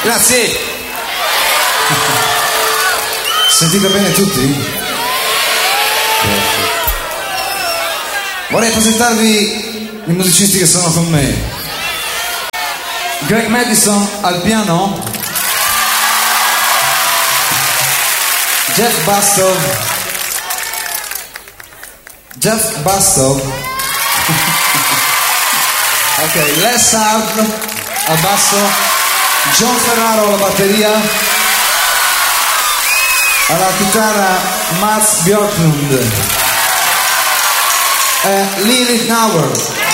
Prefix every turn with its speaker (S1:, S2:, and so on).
S1: Grazie.
S2: Sentite bene tutti? Vorrei presentarvi i musicisti che sono con me. Greg Madison al piano, Jeff Bastow, ok, Les Hard al basso, John Ferraro alla batteria, alla chitarra Mats Björklund e Lilith Nauer.